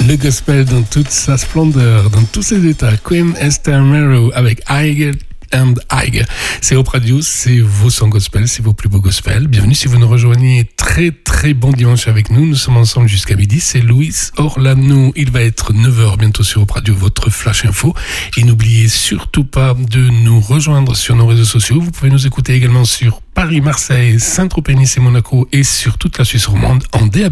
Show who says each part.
Speaker 1: Le gospel dans toute sa splendeur, dans tous ses états. Queen Esther Mero avec Eiger and Eiger. C'est Hope Radio, c'est vos sons gospel, c'est vos plus beaux gospels. Bienvenue si vous nous rejoignez. Très très bon dimanche avec nous. Nous sommes ensemble jusqu'à midi. C'est Luis Orlano. Il va être 9h bientôt sur Hope Radio, votre flash info. Et n'oubliez surtout pas de nous rejoindre sur nos réseaux sociaux. Vous pouvez nous écouter également sur Paris, Marseille, Saint-Tropez, Nice et Monaco et sur toute la Suisse romande en DAB+.